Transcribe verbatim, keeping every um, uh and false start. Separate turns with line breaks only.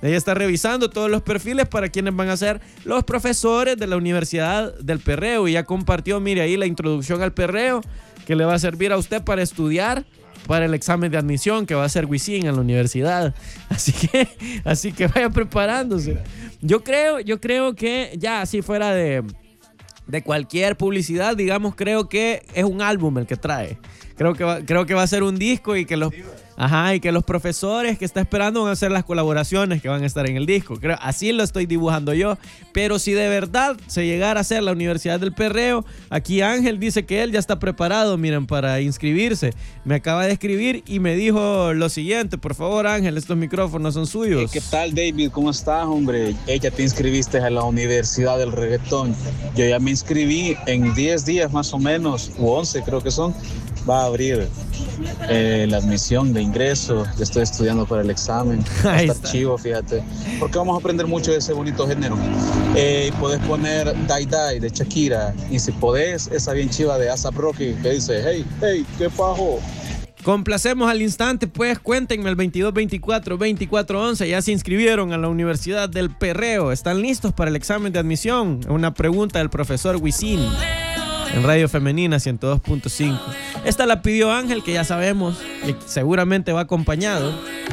Ella está revisando todos los perfiles para quienes van a ser los profesores de la Universidad del Perreo. Y ya compartió, mire ahí, la introducción al perreo que le va a servir a usted para estudiar para el examen de admisión que va a hacer Wisin en la universidad. Así que, así que vaya preparándose. Yo creo, yo creo que ya así fuera de, de cualquier publicidad, digamos, creo que es un álbum el que trae. Creo que va, creo que va a ser un disco y que los... Ajá, y que los profesores que está esperando van a hacer las colaboraciones que van a estar en el disco. Creo, así lo estoy dibujando yo. Pero si de verdad se llegara a hacer la Universidad del Perreo, aquí Ángel dice que él ya está preparado, miren, para inscribirse. Me acaba de escribir y me dijo lo siguiente: por favor, Ángel, estos micrófonos son suyos.
¿Qué tal, David? ¿Cómo estás, hombre? Ella te inscribiste a la Universidad del Reggaetón. Yo ya me inscribí en diez días más o menos, u once creo que son. Va a abrir eh, la admisión de ingreso. Ya estoy estudiando para el examen. Va a estar chivo, fíjate. Porque vamos a aprender mucho de ese bonito género. Eh, podés poner Die Die de Shakira. Y si podés, esa bien chiva de A$ap Rocky que dice: hey, hey, qué fajo.
Complacemos al instante, pues cuéntenme al veintidós veinticuatro veinticuatro once. Ya se inscribieron a la Universidad del Perreo. ¿Están listos para el examen de admisión? Una pregunta del profesor Wisin en Radio Femenina ciento dos punto cinco. Esta la pidió Ángel, que ya sabemos que seguramente va acompañado.